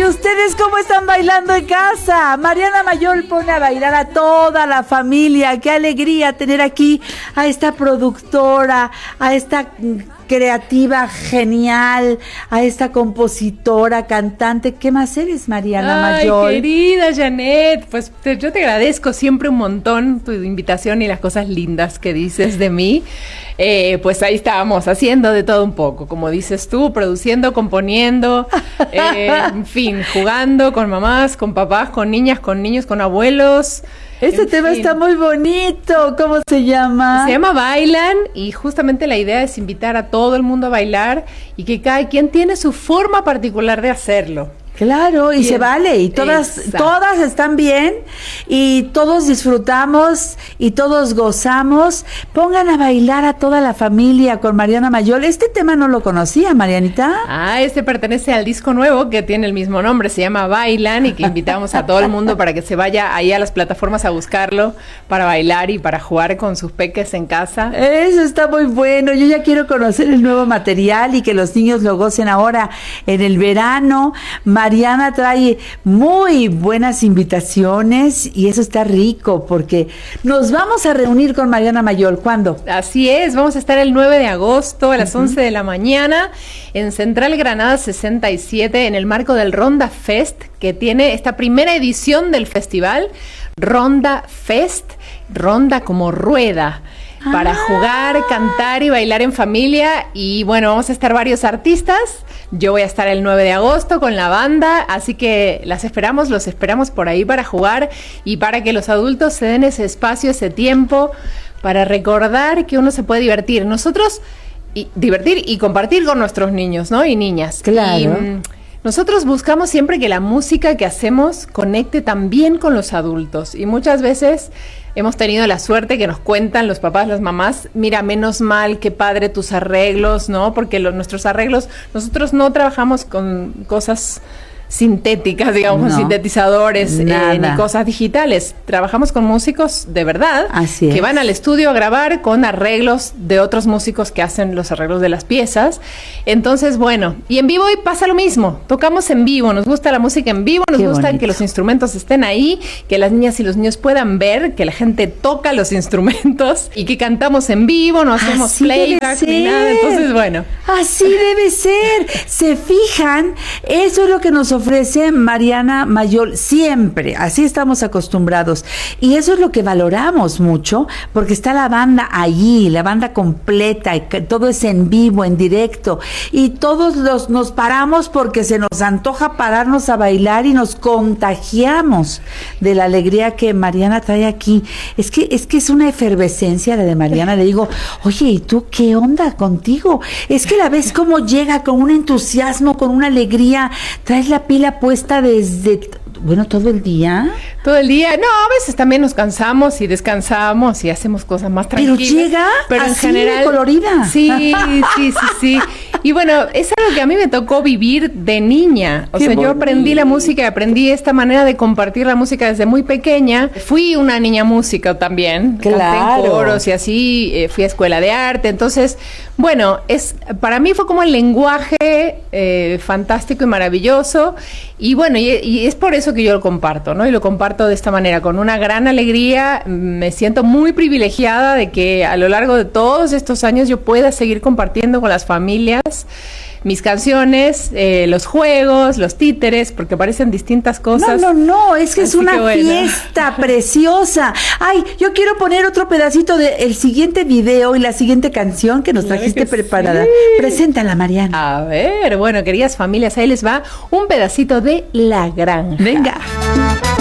¿Y ustedes cómo están bailando en casa? Mariana Mayol pone a bailar a toda la familia. Qué alegría tener aquí a esta productora, a esta creativa genial, a esta compositora, cantante. ¿Qué más eres, Mariana Mayol? Ay, querida Janet, pues yo te agradezco siempre un montón tu invitación y las cosas lindas que dices de mí. Pues ahí estábamos haciendo de todo un poco, como dices tú, produciendo, componiendo, en fin, jugando con mamás, con papás, con niñas, con niños, con abuelos. Este tema está muy bonito. ¿Cómo se llama? Se llama Bailan, y justamente la idea es invitar a todo el mundo a bailar y que cada quien tiene su forma particular de hacerlo. Claro, y se vale, y todas están bien, y todos disfrutamos, y todos gozamos. Pongan a bailar a toda la familia con Mariana Mayol. Este tema no lo conocía, Marianita. Este pertenece al disco nuevo que tiene el mismo nombre, se llama Bailan, y que invitamos a todo el mundo para que se vaya ahí a las plataformas a buscarlo, para bailar y para jugar con sus peques en casa. Eso está muy bueno. Yo ya quiero conocer el nuevo material y que los niños lo gocen ahora en el verano. Mariana trae muy buenas invitaciones y eso está rico porque nos vamos a reunir con Mariana Mayol. ¿Cuándo? Así es, vamos a estar el 9 de agosto a las 11 de la mañana en Central Granada 67 en el marco del Ronda Fest, que tiene esta primera edición del festival Ronda Fest, ronda como rueda. Para jugar, cantar y bailar en familia. Y bueno, vamos a estar varios artistas. Yo voy a estar el 9 de agosto con la banda, así que los esperamos por ahí para jugar y para que los adultos se den ese espacio, ese tiempo para recordar que uno se puede divertir. Divertir y compartir con nuestros niños, ¿no? Y niñas. Claro. Y, nosotros buscamos siempre que la música que hacemos conecte también con los adultos, y muchas veces hemos tenido la suerte que nos cuentan los papás, las mamás, mira, menos mal, qué padre tus arreglos, ¿no? Porque nuestros arreglos, nosotros no trabajamos con cosas sintéticas, digamos, con sintetizadores ni cosas digitales. Trabajamos con músicos de verdad que van al estudio a grabar con arreglos de otros músicos que hacen los arreglos de las piezas. Entonces, bueno, y en vivo pasa lo mismo. Tocamos en vivo, nos gusta la música en vivo, nos gusta que los instrumentos estén ahí, que las niñas y los niños puedan ver que la gente toca los instrumentos y que cantamos en vivo, no hacemos playback ni nada. Entonces, bueno. Así debe ser. ¿Se fijan? Eso es lo que nos ofrece Mariana Mayol siempre, así estamos acostumbrados, y eso es lo que valoramos mucho, porque está la banda allí, la banda completa, y todo es en vivo, en directo, y todos nos paramos porque se nos antoja pararnos a bailar y nos contagiamos de la alegría que Mariana trae aquí. Es que es una efervescencia la de Mariana. Le digo, oye, ¿y tú qué onda contigo? Es que la ves cómo llega con un entusiasmo, con una alegría, traes la pila puesta desde, todo el día. Todo el día. No, a veces también nos cansamos y descansamos y hacemos cosas más tranquilas. Pero en así general, de colorida. Sí. Y bueno, es algo que a mí me tocó vivir de niña. Yo aprendí la música, aprendí esta manera de compartir la música desde muy pequeña. Fui una niña música también. Claro. Canté en coros y así, fui a escuela de arte. Entonces, bueno, para mí fue como el lenguaje fantástico y maravilloso. Y bueno, y es por eso que yo lo comparto, ¿no? Y lo comparto de esta manera, con una gran alegría. Me siento muy privilegiada de que a lo largo de todos estos años yo pueda seguir compartiendo con las familias mis canciones, los juegos, los títeres, porque aparecen distintas cosas. No, es que es una fiesta preciosa. Ay, yo quiero poner otro pedacito del siguiente video y la siguiente canción que nos trajiste preparada. Sí. Preséntala, Mariana. A ver, bueno, queridas familias, ahí les va un pedacito de La Granja. Venga.